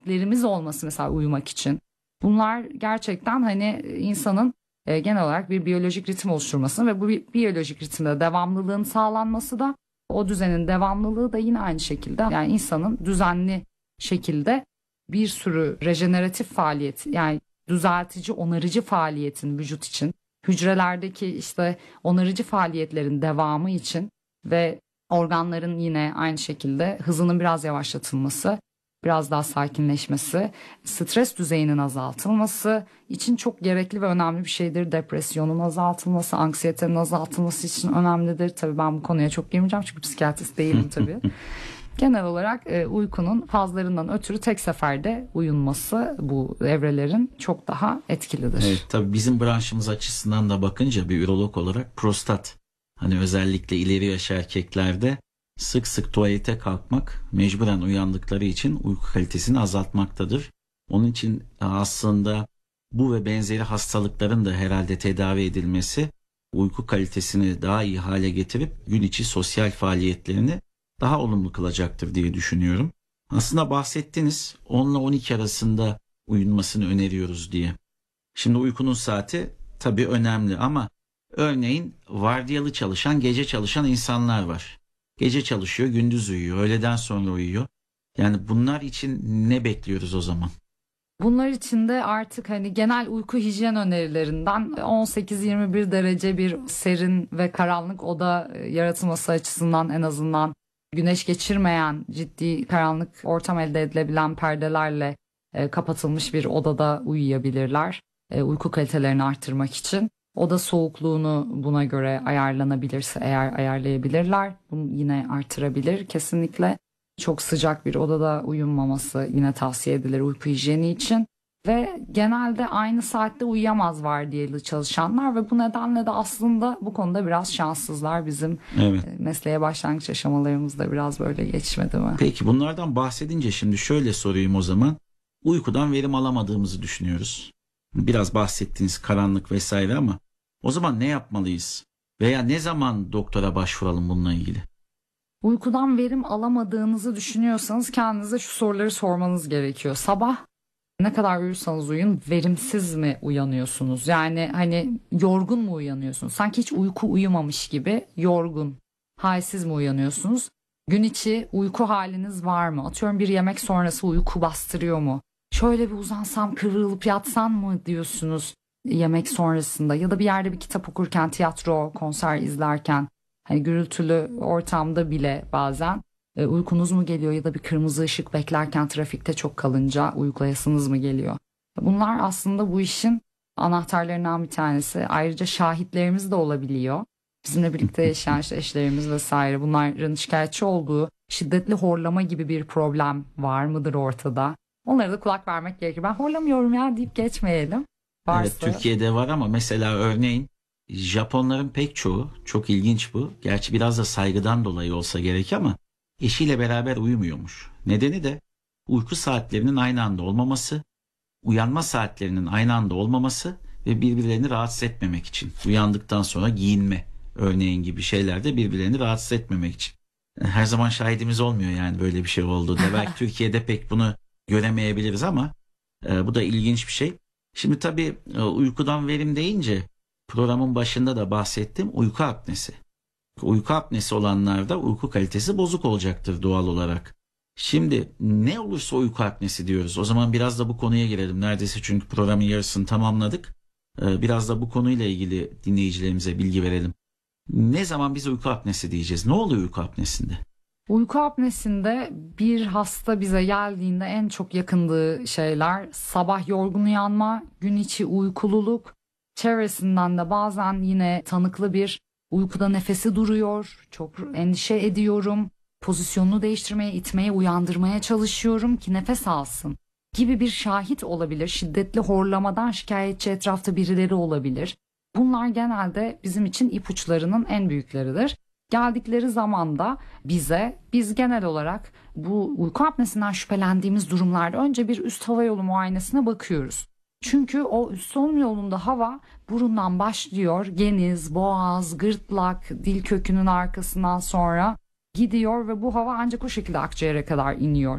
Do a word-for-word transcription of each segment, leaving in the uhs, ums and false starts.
saatlerimiz olması mesela uyumak için. Bunlar gerçekten hani insanın e, genel olarak bir biyolojik ritim oluşturmasını ve bu bi- biyolojik ritimde devamlılığın sağlanması da, o düzenin devamlılığı da yine aynı şekilde, yani insanın düzenli şekilde bir sürü rejeneratif faaliyet, yani düzeltici, onarıcı faaliyetin vücut için, hücrelerdeki işte onarıcı faaliyetlerin devamı için ve organların yine aynı şekilde hızının biraz yavaşlatılması, biraz daha sakinleşmesi, stres düzeyinin azaltılması için çok gerekli ve önemli bir şeydir. Depresyonun azaltılması, anksiyetenin azaltılması için önemlidir. Tabii ben bu konuya çok girmeyeceğim çünkü psikiyatrist değilim tabii. Genel olarak e, uykunun fazlarından ötürü tek seferde uyunması bu evrelerin çok daha etkilidir. Evet, tabii bizim branşımız açısından da bakınca bir ürolog olarak prostat, hani özellikle ileri yaş erkeklerde sık sık tuvalete kalkmak mecburen uyandıkları için uyku kalitesini azaltmaktadır. Onun için aslında bu ve benzeri hastalıkların da herhalde tedavi edilmesi uyku kalitesini daha iyi hale getirip gün içi sosyal faaliyetlerini daha olumlu kılacaktır diye düşünüyorum. Aslında bahsettiniz on ile on iki arasında uyunmasını öneriyoruz diye. Şimdi uykunun saati tabii önemli ama örneğin vardiyalı çalışan, gece çalışan insanlar var. Gece çalışıyor, gündüz uyuyor, öğleden sonra uyuyor. Yani bunlar için ne bekliyoruz o zaman? Bunlar için de artık hani genel uyku hijyen önerilerinden on sekiz yirmi bir derece bir serin ve karanlık oda yaratılması açısından, en azından güneş geçirmeyen ciddi karanlık ortam elde edilebilen perdelerle e, kapatılmış bir odada uyuyabilirler. E, uyku kalitelerini arttırmak için. Oda soğukluğunu buna göre ayarlanabilirse eğer ayarlayabilirler. Bunu yine artırabilir kesinlikle. Çok sıcak bir odada uyunmaması yine tavsiye edilir uyku hijyeni için. Ve genelde aynı saatte uyuyamaz vardiyalı çalışanlar ve bu nedenle de aslında bu konuda biraz şanssızlar. Bizim evet. mesleğe başlangıç aşamalarımızda biraz böyle geçmedi mi? Peki bunlardan bahsedince şimdi şöyle sorayım o zaman. Uykudan verim alamadığımızı düşünüyoruz. Biraz bahsettiğiniz karanlık vesaire ama o zaman ne yapmalıyız? Veya ne zaman doktora başvuralım bununla ilgili? Uykudan verim alamadığınızı düşünüyorsanız kendinize şu soruları sormanız gerekiyor. Sabah ne kadar uyursanız uyuyun verimsiz mi uyanıyorsunuz? Yani hani yorgun mu uyanıyorsunuz? Sanki hiç uyku uyumamış gibi yorgun, halsiz mi uyanıyorsunuz? Gün içi uyku haliniz var mı? Atıyorum bir yemek sonrası uyku bastırıyor mu? Şöyle bir uzansam, kıvrılıp yatsam mı diyorsunuz yemek sonrasında? Ya da bir yerde bir kitap okurken, tiyatro, konser izlerken, hani gürültülü ortamda bile bazen e, uykunuz mu geliyor ya da bir kırmızı ışık beklerken trafikte çok kalınca uyuklayasınız mı geliyor? Bunlar aslında bu işin anahtarlarından bir tanesi. Ayrıca şahitlerimiz de olabiliyor. Bizimle birlikte yaşayan işte eşlerimiz vesaire, bunların şikayetçi olduğu şiddetli horlama gibi bir problem var mıdır ortada? Onlara da kulak vermek gerekir. Ben horlamıyorum ya deyip geçmeyelim. Varsa... Evet, Türkiye'de var ama mesela örneğin Japonların pek çoğu, çok ilginç bu. Gerçi biraz da saygıdan dolayı olsa gerek ama eşiyle beraber uyumuyormuş. Nedeni de uyku saatlerinin aynı anda olmaması, uyanma saatlerinin aynı anda olmaması ve birbirlerini rahatsız etmemek için. Uyandıktan sonra giyinme örneğin gibi şeylerde birbirlerini rahatsız etmemek için. Her zaman şahidimiz olmuyor yani böyle bir şey olduğunda. Belki Türkiye'de pek bunu göremeyebiliriz ama e, bu da ilginç bir şey. Şimdi tabii e, uykudan verim deyince programın başında da bahsettim, uyku apnesi. Uyku apnesi olanlarda uyku kalitesi bozuk olacaktır doğal olarak. Şimdi ne olursa uyku apnesi diyoruz. O zaman biraz da bu konuya girelim. Neredeyse çünkü programın yarısını tamamladık. Ee, biraz da bu konuyla ilgili dinleyicilerimize bilgi verelim. Ne zaman biz uyku apnesi diyeceğiz? Ne oluyor uyku apnesinde? Uyku apnesinde bir hasta bize geldiğinde en çok yakındığı şeyler sabah yorgun uyanma, gün içi uykululuk, çevresinden de bazen yine tanıklı bir uykuda nefesi duruyor, çok endişe ediyorum, pozisyonunu değiştirmeye, itmeye, uyandırmaya çalışıyorum ki nefes alsın gibi bir şahit olabilir. Şiddetli horlamadan şikayetçi etrafta birileri olabilir. Bunlar genelde bizim için ipuçlarının en büyükleridir. Geldikleri zaman da bize, biz genel olarak bu uyku apnesinden şüphelendiğimiz durumlarda önce bir üst hava yolu muayenesine bakıyoruz. Çünkü o üst solunum yolunda hava burundan başlıyor, geniz, boğaz, gırtlak, dil kökünün arkasından sonra gidiyor ve bu hava ancak o şekilde akciğere kadar iniyor.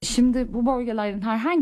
Şimdi bu bölgelerin herhangi